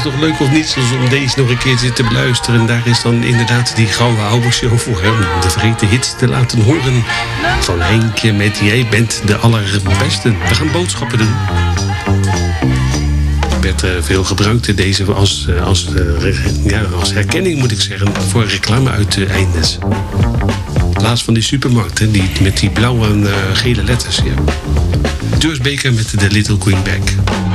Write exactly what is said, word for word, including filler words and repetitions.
het toch leuk of niet om deze nog een keertje te beluisteren. En daar is dan inderdaad die gouden oude show voor hem. De vergeten hits te laten horen van Henkje met Jij bent de allerbeste. We gaan boodschappen doen. Werd uh, veel gebruikt deze als, uh, als, uh, ja, als herkenning, moet ik zeggen, voor reclame uit de eindes. Plaats van die supermarkt, hè, die, met die blauwe en uh, gele letters. Ja. Joyce Baker met de Little Green Bag.